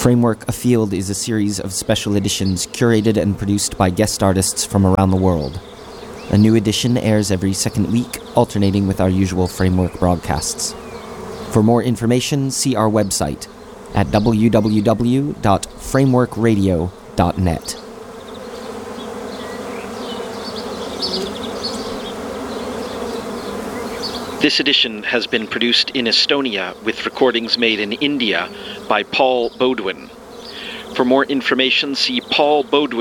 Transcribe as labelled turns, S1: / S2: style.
S1: Framework Afield is a series of special editions curated and produced by guest artists from around the world. A new edition airs every second week, alternating with our usual Framework broadcasts. For more information, see our website at www.frameworkradio.net.
S2: This edition has been produced in Estonia with recordings made in India by Paul Baudouin. For more information, see Paul Baudouin